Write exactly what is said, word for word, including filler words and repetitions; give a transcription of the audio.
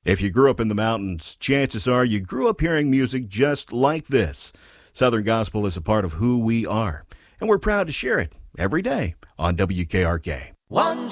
If you grew up in the mountains, chances are you grew up hearing music just like this. Southern Gospel is a part of who we are, and we're proud to share it every day on W K R K. One